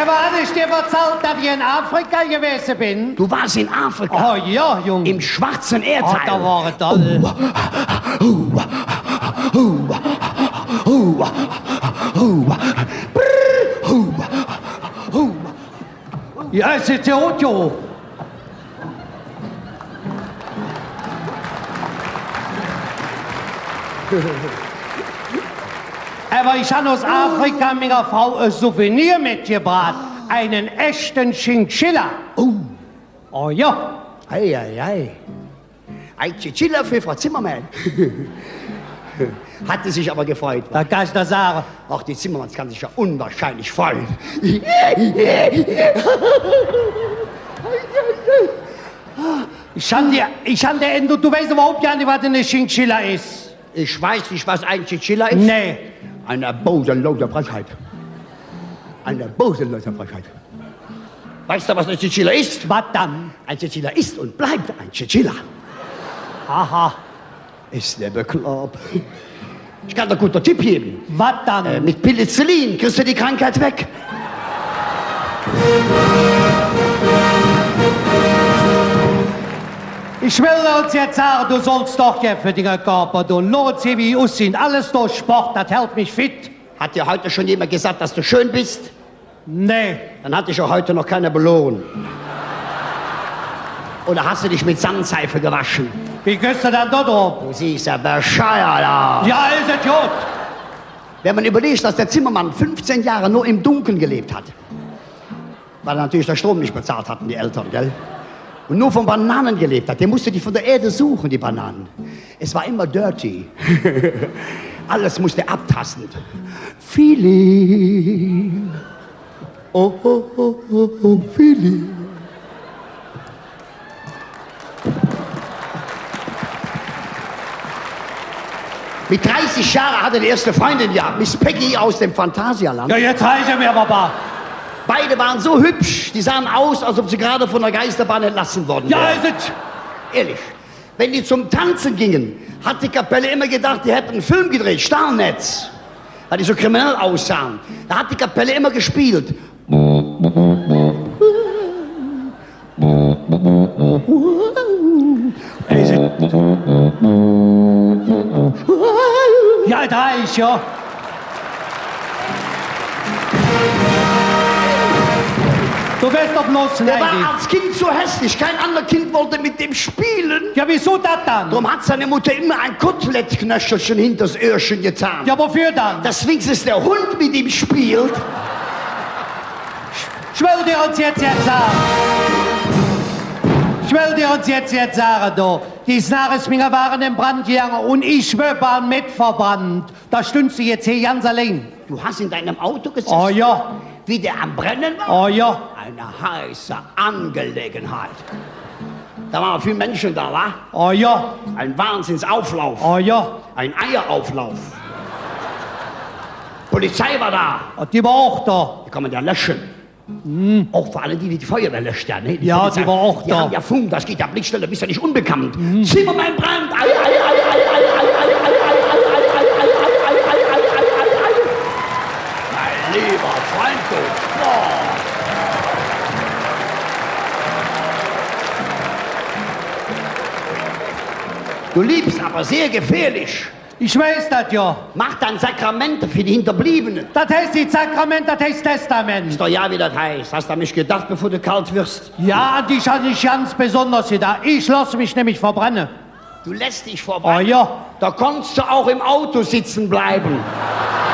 hatte ich dir erzählt, dass ich in Afrika gewesen bin? Du warst in Afrika? Oh ja, Junge. Im schwarzen Oh, Erdteil? da war es toll. Ja, es ist ja gut, jo. Aber ich habe aus Afrika meiner Frau ein Souvenir mitgebracht. Einen echten Chinchilla. Oh ja. Ei. Ein Chinchilla für Frau Zimmermann. Hatte sich aber gefreut. Da kann ich das sagen. Auch die Zimmermanns kann sich ja unwahrscheinlich freuen. Ich kann dir Endo, du weißt überhaupt gar nicht, was eine Chinchilla ist. Ich weiß nicht, was ein Chinchilla ist. Nee. Eine bodenlose Frechheit. Eine bodenlose Frechheit. Weißt du, was ein Chinchilla ist? Was dann? Ein Chinchilla ist und bleibt ein Chinchilla. Aha. Ist der bekloppt. Ich kann dir einen guten Tipp geben. Was dann? Mit Penicillin kriegst du die Krankheit weg. Ich will uns jetzt sagen, du sollst doch gehen für den Körper. Du lohnt sie wie ich aussehen. Alles durch Sport, das hält mich fit. Hat dir heute schon jemand gesagt, dass du schön bist? Nee. Dann hat dich auch heute noch keiner belogen. Oder hast du dich mit Sandseife gewaschen? Wie gehst du dann da drauf? Du siehst ja bescheuert aus. Ja, ist es gut. Wenn man überlegt, dass der Zimmermann 15 Jahre nur im Dunkeln gelebt hat, weil er natürlich der Strom nicht bezahlt hatten, die Eltern, gell? Und nur von Bananen gelebt hat. Der musste die von der Erde suchen, die Bananen. Es war immer dirty. Alles musste abtasten. Feeling. Oh, Feeling. Mit 30 Jahren hatte die erste Freundin gehabt, Miss Peggy aus dem Phantasialand. Ja, jetzt reicht mir aber. Beide waren so hübsch, die sahen aus, als ob sie gerade von der Geisterbahn entlassen worden Ja, wären. ist es. Ehrlich, wenn die zum Tanzen gingen, hat die Kapelle immer gedacht, die hätten einen Film gedreht, Stahlnetz, weil die so kriminell aussahen. Da hat die Kapelle immer gespielt. Ja, da ist ja. Du wirst doch bloß Der war neidisch. als Kind so hässlich, kein anderes Kind wollte mit dem spielen. Ja, wieso das dann? Darum hat seine Mutter immer ein Kotelettknöchelchen hinters Öhrchen getan. Ja, wofür dann? Deswegen ist der Hund mit ihm spielt. Ich will dir uns jetzt sagen. Ich will dir uns jetzt sagen, du. Die Snaresminger waren im Brand gegangen und ich war mit verbrannt. Da stündst du jetzt hier ganz allein. Du hast in deinem Auto gesessen? Oh ja. Wie der am Brennen war? Oh ja. Eine heiße Angelegenheit. Da waren viele Menschen da, wa? Oh ja. Ein Wahnsinnsauflauf. Oh ja. Ein Eierauflauf. Polizei war da. Und die war auch da. Die kann man ja löschen. Auch vor allem die Feuerwehr löscht ja, ne? Ja, die war auch die da. haben ja Funk, das geht ja blitzschnell, da bist ja nicht unbekannt. Zimmermann brennt! Ei, ei, ei, ei, ei, ei, ei, ei, ei. Mein lieber Freund, du. Du liebst aber sehr gefährlich. Ich weiß das ja. Mach dann Sakramente für die Hinterbliebenen. Das heißt nicht Sakrament, das heißt Testament. Ist doch ja, wie das heißt. Hast du an mich gedacht, bevor du kalt wirst? Ja, an dich hatte ich ganz besonders gedacht. Ich lasse mich nämlich verbrennen. Du lässt dich vorbei. Oh ja. Da kannst du auch im Auto sitzen bleiben.